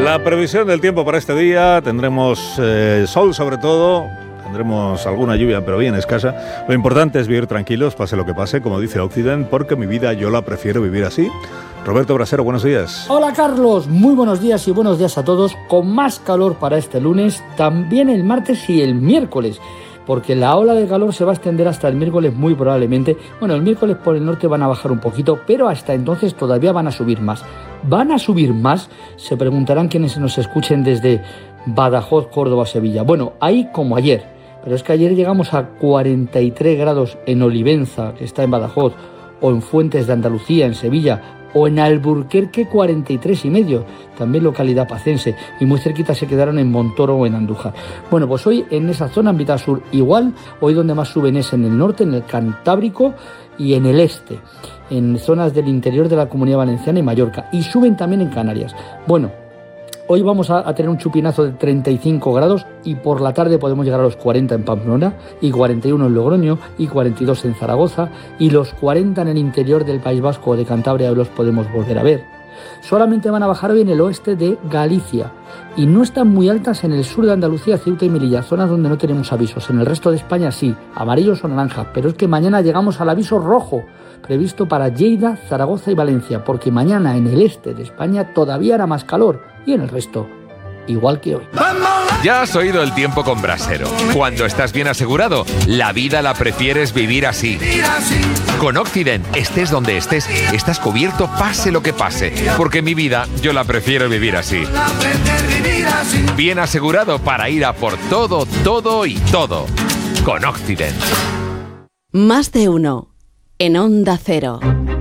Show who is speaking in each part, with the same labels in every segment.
Speaker 1: La previsión del tiempo para este día, tendremos sol sobre todo, tendremos alguna lluvia pero bien escasa. Lo importante es vivir tranquilos, pase lo que pase, como dice Occident, porque mi vida yo la prefiero vivir así. Roberto Brasero, buenos días.
Speaker 2: Hola Carlos, muy buenos días y buenos días a todos, con más calor para este lunes, también el martes y el miércoles. Porque la ola de calor se va a extender hasta el miércoles muy probablemente. Bueno, el miércoles por el norte van a bajar un poquito, pero hasta entonces todavía van a subir más. ¿Van a subir más? Se preguntarán quienes nos escuchen desde Badajoz, Córdoba, Sevilla. Bueno, ahí como ayer, pero es que ayer llegamos a 43 grados en Olivenza, que está en Badajoz, o en Fuentes de Andalucía, en Sevilla, o en Alburquerque 43,5, también localidad pacense, y muy cerquita se quedaron en Montoro o en Andújar. Bueno, pues hoy en esa zona, en mitad sur, igual, hoy donde más suben es en el norte, en el Cantábrico y en el este, en zonas del interior de la Comunidad Valenciana y Mallorca, y suben también en Canarias. Bueno, hoy vamos a tener un chupinazo de 35 grados y por la tarde podemos llegar a los 40 en Pamplona y 41 en Logroño y 42 en Zaragoza y los 40 en el interior del País Vasco o de Cantabria los podemos volver a ver. Solamente van a bajar hoy en el oeste de Galicia y no están muy altas en el sur de Andalucía, Ceuta y Melilla, zonas donde no tenemos avisos. En el resto de España sí, amarillos o naranjas, pero es que mañana llegamos al aviso rojo previsto para Lleida, Zaragoza y Valencia, porque mañana en el este de España todavía hará más calor y en el resto igual que hoy.
Speaker 3: Ya has oído el tiempo con Brasero. Cuando estás bien asegurado, la vida la prefieres vivir así. Con Occident, estés donde estés, estás cubierto pase lo que pase, porque mi vida yo la prefiero vivir así. Bien asegurado para ir a por todo, todo y todo. Con Occident.
Speaker 4: Más de uno en Onda Cero.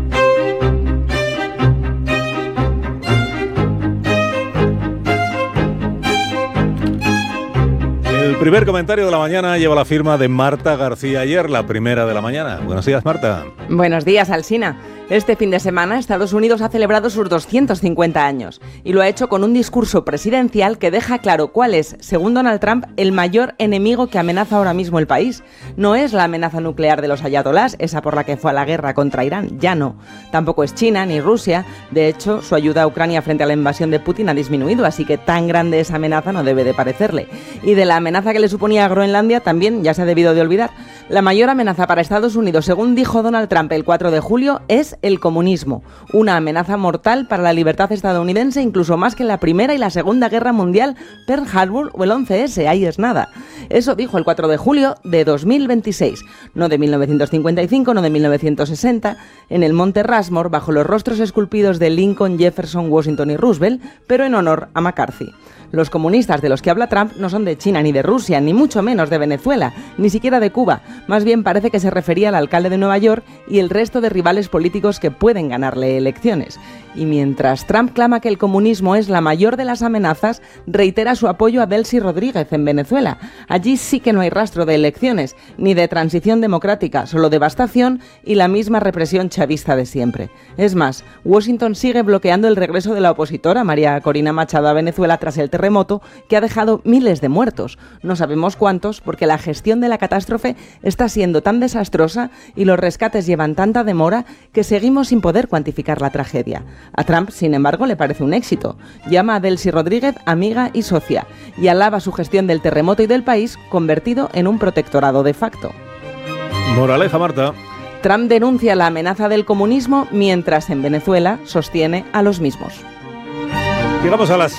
Speaker 1: El primer comentario de la mañana lleva la firma de Marta García Ayer, la primera de la mañana. Buenos días, Marta.
Speaker 5: Buenos días, Alsina. Este fin de semana Estados Unidos ha celebrado sus 250 años y lo ha hecho con un discurso presidencial que deja claro cuál es, según Donald Trump, el mayor enemigo que amenaza ahora mismo el país. No es la amenaza nuclear de los ayatolás, esa por la que fue a la guerra contra Irán, ya no. Tampoco es China ni Rusia. De hecho, su ayuda a Ucrania frente a la invasión de Putin ha disminuido, así que tan grande esa amenaza no debe de parecerle. Y de la amenaza que le suponía a Groenlandia también ya se ha debido de olvidar. La mayor amenaza para Estados Unidos, según dijo Donald Trump el 4 de julio, es el comunismo, una amenaza mortal para la libertad estadounidense, incluso más que en la Primera y la Segunda Guerra Mundial, Pearl Harbor o el 11S, ahí es nada. Eso dijo el 4 de julio de 2026, no de 1955, no de 1960, en el Monte Rushmore, bajo los rostros esculpidos de Lincoln, Jefferson, Washington y Roosevelt, pero en honor a McCarthy. Los comunistas de los que habla Trump no son de China ni de Rusia, ni mucho menos de Venezuela, ni siquiera de Cuba. Más bien parece que se refería al alcalde de Nueva York y el resto de rivales políticos que pueden ganarle elecciones. Y mientras Trump clama que el comunismo es la mayor de las amenazas, reitera su apoyo a Delcy Rodríguez en Venezuela. Allí sí que no hay rastro de elecciones, ni de transición democrática, solo devastación y la misma represión chavista de siempre. Es más, Washington sigue bloqueando el regreso de la opositora María Corina Machado a Venezuela tras el terremoto que ha dejado miles de muertos. No sabemos cuántos porque la gestión de la catástrofe está siendo tan desastrosa y los rescates llevan tanta demora que seguimos sin poder cuantificar la tragedia. A Trump, sin embargo, le parece un éxito. Llama a Delcy Rodríguez amiga y socia y alaba su gestión del terremoto y del país convertido en un protectorado de facto.
Speaker 1: Moraleja, Marta.
Speaker 5: Trump denuncia la amenaza del comunismo mientras en Venezuela sostiene a los mismos.
Speaker 1: Llegamos a las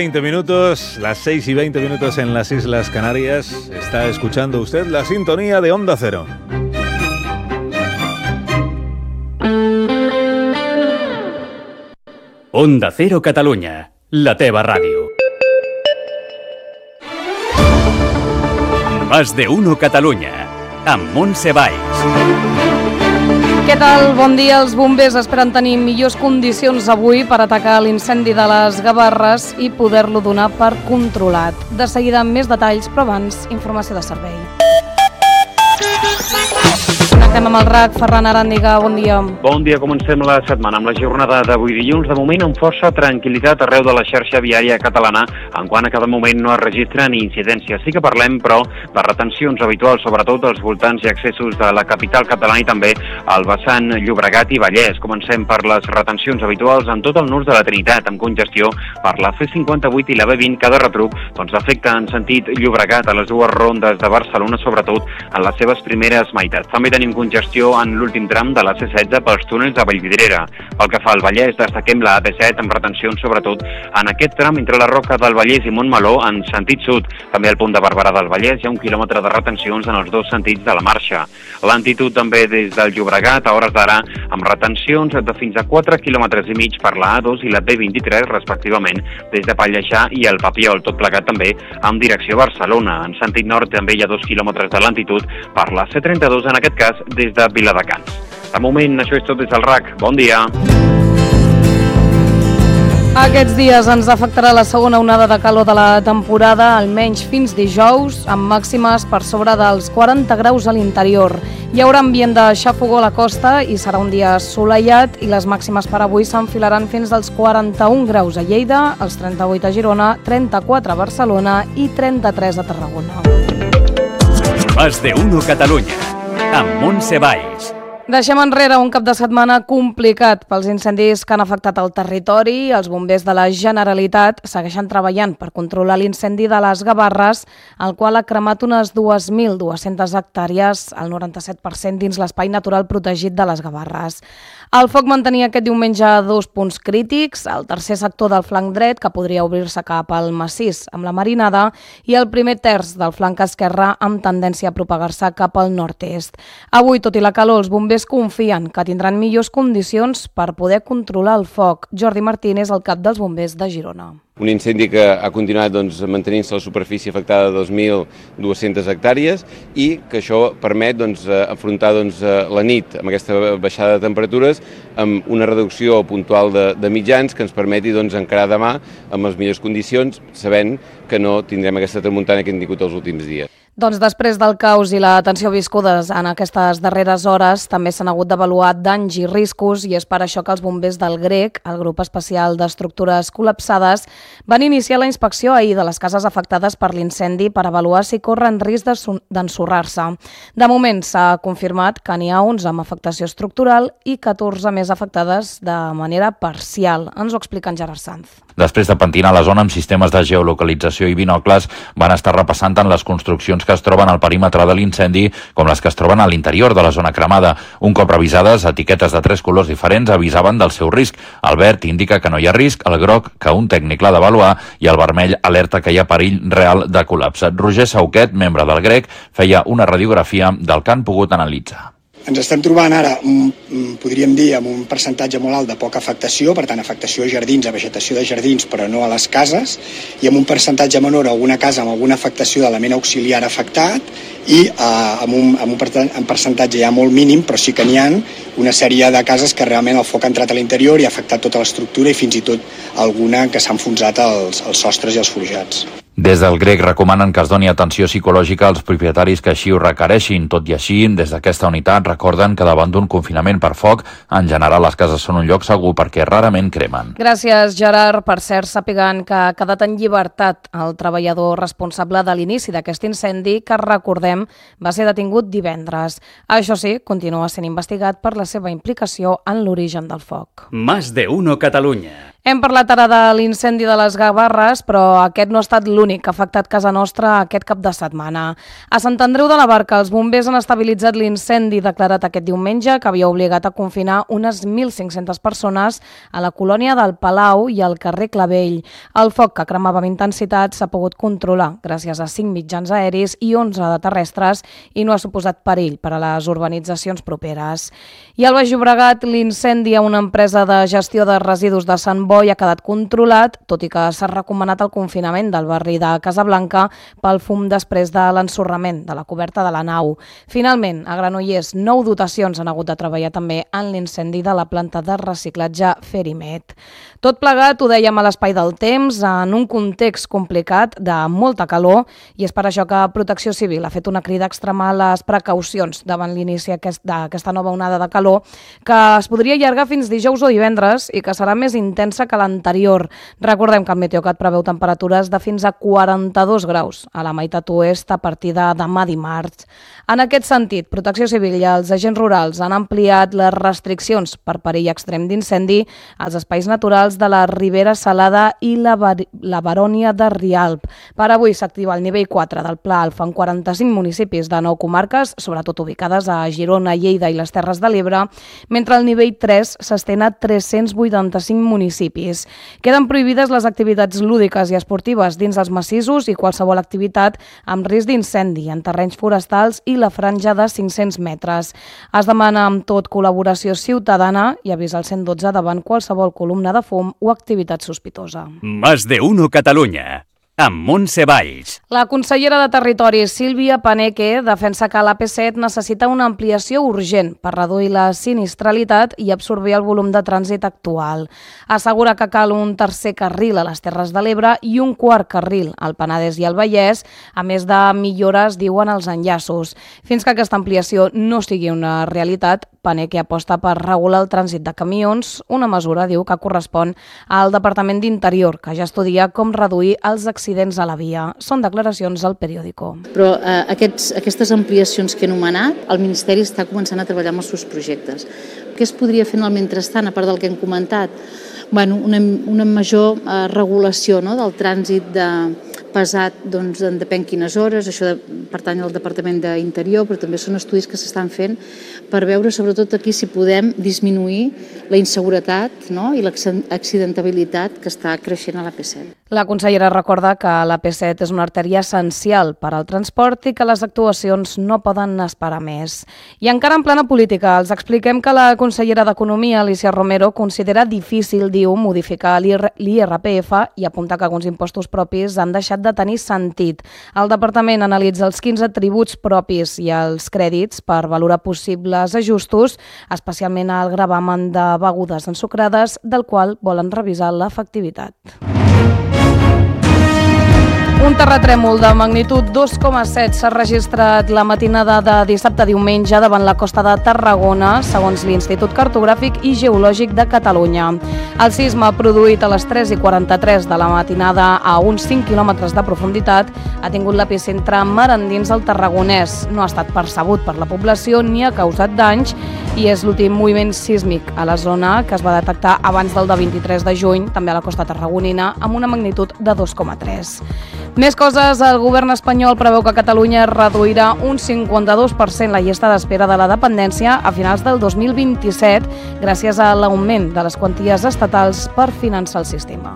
Speaker 1: 7:20, las 6:20 en las Islas Canarias. Está escuchando usted la sintonía de Onda Cero.
Speaker 6: Onda Cero Catalunya, la teva ràdio. Más de uno Catalunya, amb Montse Valls.
Speaker 7: Què tal? Bon dia. Els bombers esperen tenir millors condicions avui per atacar l'incendi de les Gavarres i poder-lo donar per controlat. De seguida amb més detalls, però abans, informació de servei. Una Connectem amb el RAC. Ferran Aràndiga, bon dia.
Speaker 8: Bon dia, comencem la setmana amb la jornada d'avui dilluns. De moment, amb força tranquil·litat arreu de la xarxa viària catalana, en quant a cada moment no es registren incidències. Sí que parlem, però, de retencions habituals, sobretot als voltants i accessos de la capital catalana i també al vessant Llobregat i Vallès. Comencem per les retencions habituals en tot el nus de la Trinitat, amb congestió per la C58 i la B20, que de retruc afecta en sentit Llobregat a les dues rondes de Barcelona, sobretot en les seves primeres meitats. També tenim congestió en l'últim tram de la C16 pels túnels de Vallvidrera. Pel que fa al Vallès, destaquem la AP7 amb retencions sobretot en aquest tram entre la Roca del Vallès i Montmeló en sentit sud. També al punt de Barberà del Vallès hi ha 1 quilòmetre de retencions en els dos sentits de la marxa. L'altitud també des del Llobregat a hores d'ara amb retencions de fins a 4 quilòmetres i mig per la A2 i la B23 respectivament des de Pallejà i el Papiol, tot plegat també en direcció a Barcelona. En sentit nord també hi ha 2 quilòmetres de lentitud per la C32, en aquest cas des de Viladecans. De moment, això és tot des del RAC. Bon dia.
Speaker 7: Aquests dies ens afectarà la segona onada de calor de la temporada, almenys fins dijous, amb màximes per sobre dels 40 graus a l'interior. Hi haurà ambient de xafogó a la costa i serà un dia assolellat i les màximes per avui s'enfilaran fins als 41 graus a Lleida, els 38 a Girona, 34 a Barcelona i 33 a Tarragona.
Speaker 6: Más de uno Catalunya, amb Montse Valls.
Speaker 7: Deixem enrere un cap de setmana complicat pels incendis que han afectat el territori. Els bombers de la Generalitat segueixen treballant per controlar l'incendi de les Gavarres, el qual ha cremat unes 2.200 hectàrees, el 97% dins l'espai natural protegit de les Gavarres. El foc mantenia aquest diumenge 2 punts crítics, el tercer sector del flanc dret, que podria obrir-se cap al massís amb la Marinada, i el primer terç del flanc esquerre amb tendència a propagar-se cap al nord-est. Avui, tot i la calor, els bombers confien que tindran millors condicions per poder controlar el foc. Jordi Martínez, el cap dels bombers de Girona.
Speaker 9: Un incendi que ha continuat mantenint-se la superfície afectada de 2.200 hectàrees i que això permet afrontar la nit amb aquesta baixada de temperatures amb una reducció puntual de mitjans que ens permeti encarar demà amb les millors condicions, sabent que no tindrem aquesta tramuntana que hem tingut els últims dies.
Speaker 7: Doncs després del caos i la tensió viscudes en aquestes darreres hores, també s'han hagut d'avaluar danys i riscos i és per això que els bombers del GREC, el grup especial d'estructures col·lapsades, van iniciar la inspecció ahir de les cases afectades per l'incendi per avaluar si corren risc d'ensorrar-se. De moment s'ha confirmat que n'hi ha 11 amb afectació estructural i 14 més afectades de manera parcial. Ens ho explica en Gerard Sanz.
Speaker 10: Després de pentinar la zona amb sistemes de geolocalització i binocles, van estar repassant tant les construccions que es troben al perímetre de l'incendi com les que es troben a l'interior de la zona cremada. Un cop revisades, etiquetes de 3 colors diferents avisaven del seu risc. El verd indica que no hi ha risc, el groc que un tècnic l'ha d'avaluar i el vermell alerta que hi ha perill real de col·lapse. Roger Sauquet, membre del GREC, feia una radiografia del que han pogut analitzar.
Speaker 11: Ens estem trobant ara, podríem dir, amb un percentatge molt alt de poca afectació, per tant, afectació a jardins, a vegetació de jardins, però no a les cases, i amb un percentatge menor a alguna casa amb alguna afectació d'element auxiliar afectat, i amb un percentatge ja molt mínim, però sí que n'hi ha una sèrie de cases que realment el foc ha entrat a l'interior i ha afectat tota l'estructura i fins i tot alguna que s'ha enfonsat els sostres i els forjats.
Speaker 10: Des del GREC recomanen que es doni atenció psicològica als propietaris que així ho requereixin. Tot i així, des d'aquesta unitat recorden que davant d'un confinament per foc, en general les cases són un lloc segur perquè rarament cremen.
Speaker 7: Gràcies, Gerard. Per cert, sàpiguen que ha quedat en llibertat el treballador responsable de l'inici d'aquest incendi, que recordem va ser detingut divendres. Això sí, continua sent investigat per la seva implicació en l'origen del foc.
Speaker 6: Más de uno Catalunya.
Speaker 7: Hem parlat ara de l'incendi de les Gavarres, però aquest no ha estat l'únic que ha afectat casa nostra aquest cap de setmana. A Sant Andreu de la Barca, els bombers han estabilitzat l'incendi declarat aquest diumenge, que havia obligat a confinar unes 1.500 persones a la colònia del Palau i al carrer Clavell. El foc, que cremava amb intensitat, s'ha pogut controlar gràcies a 5 mitjans aeris i 11 de terrestres i no ha suposat perill per a les urbanitzacions properes. I al Baix Llobregat, l'incendi a una empresa de gestió de residus de Sant bo i ha quedat controlat, tot i que s'ha recomanat el confinament del barri de Casablanca pel fum després de l'ensorrament de la coberta de la nau. Finalment, a Granollers, 9 dotacions han hagut de treballar també en l'incendi de la planta de reciclatge Ferimet. Tot plegat, ho dèiem a l'Espai del Temps, en un context complicat de molta calor, i és per això que Protecció Civil ha fet una crida a extremar les precaucions davant l'inici d'aquesta nova onada de calor, que es podria allargar fins dijous o divendres i que serà més intensa que l'anterior. Recordem que el Meteocat preveu temperatures de fins a 42 graus a la meitat oest a partir de demà dimarts. En aquest sentit, Protecció Civil i els agents rurals han ampliat les restriccions per perill extrem d'incendi als espais naturals de la Ribera Salada i la Barònia de Rialb. Per avui s'activa el nivell 4 del Pla Alfa en 45 municipis de 9 comarques, sobretot ubicades a Girona, Lleida i les Terres de l'Ebre, mentre el nivell 3 s'estén a 385 municipis. Queden prohibides les activitats lúdiques i esportives dins els massissos i qualsevol activitat amb risc d'incendi en terrenys forestals i la franja de 500 metres. Es demana amb tot col·laboració ciutadana i avisa al 112 davant qualsevol columna de fum o activitat sospitosa.
Speaker 6: Más de uno Catalunya, amb Montse Valls.
Speaker 7: La consellera de Territori, Sílvia Paneque, defensa que l'AP7 necessita una ampliació urgent per reduir la sinistralitat i absorbir el volum de trànsit actual. Assegura que cal un tercer carril a les Terres de l'Ebre i un quart carril al Penedès i al Vallès, a més de millores, diuen, els enllaços. Fins que aquesta ampliació no sigui una realitat, Paneque aposta per regular el trànsit de camions, una mesura, diu, que correspon al Departament d'Interior, que ja estudia com reduir els accidents a la via. Són declaracions al Periódico.
Speaker 12: Però aquestes ampliacions que he anomenat, el Ministeri està començant a treballar amb els seus projectes. Què es podria fer en el mentrestant, a part del que hem comentat? Una major regulació del trànsit pesat, doncs depèn quines hores, això pertany al Departament d'Interior, però també són estudis que s'estan fent per veure sobretot aquí si podem disminuir la inseguretat i l'accidentabilitat que està creixent a l'AP7.
Speaker 7: La consellera recorda que l'AP7 és una artèria essencial per al transport i que les actuacions no poden esperar més. I encara en plana política, els expliquem que la consellera d'Economia, Alícia Romero, considera difícil, diu, modificar l'IRPF i apunta que alguns impostos propis han deixat de tenir sentit. El departament analitza els 15 tributs propis i els crèdits per valorar possibles ajustos, especialment el gravamen de begudes ensucrades, del qual volen revisar l'efectivitat. Un terratrèmol de magnitud 2,7 s'ha registrat la matinada de dissabte a diumenge davant la costa de Tarragona, segons l'Institut Cartogràfic i Geològic de Catalunya. El sisme, produït a les 3:43 de la matinada a uns 5 quilòmetres de profunditat, ha tingut l'epicentre mar endins al Tarragonès. No ha estat percebut per la població ni ha causat danys i és l'últim moviment sísmic a la zona que es va detectar abans del de 23 de juny, també a la costa tarragonina, amb una magnitud de 2,3. Més coses, el govern espanyol preveu que Catalunya reduirà un 52% la llista d'espera de la dependència a finals del 2027 gràcies a l'augment de les quanties estatals per finançar el sistema.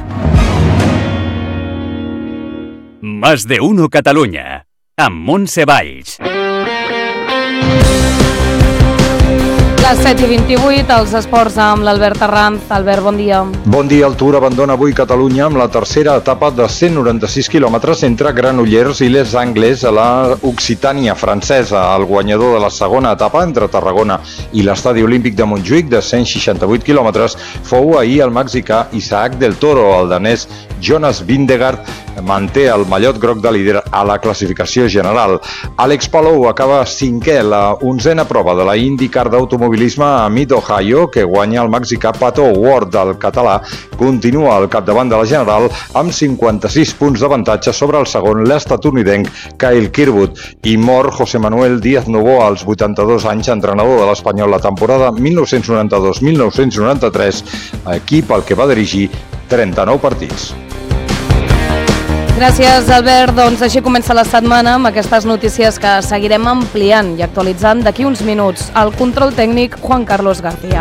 Speaker 6: Más de uno Catalunya, amb Montse Valls.
Speaker 7: Les 7:28, els esports amb l'Albert Arranz. Albert, bon dia.
Speaker 13: Bon dia. El Tour abandona avui Catalunya amb la tercera etapa de 196 quilòmetres entre Granollers i Les Angles a la Occitània francesa. El guanyador de la segona etapa entre Tarragona i l'Estadi Olímpic de Montjuïc de 168 quilòmetres fou ahir el mexicà Isaac del Toro. El danès Jonas Vingegaard manté el mallot groc de líder a la classificació general. Àlex Palou acaba cinquè la 11a prova de la IndyCar d'automobilisme a Mid-Ohio, que guanya el mexicà Pato O'Ward. El català continua al capdavant de la general amb 56 punts d'avantatge sobre el segon, l'estatunidenc Kyle Kirkwood. I mor José Manuel Díaz Novoa, als 82 anys, entrenador de l'Espanyol la temporada 1992-1993, equip al que va dirigir 39 partits.
Speaker 7: Gràcies, Albert. Doncs així comença la setmana amb aquestes notícies que seguirem ampliant i actualitzant d'aquí uns minuts. Al control tècnic, Juan Carlos García.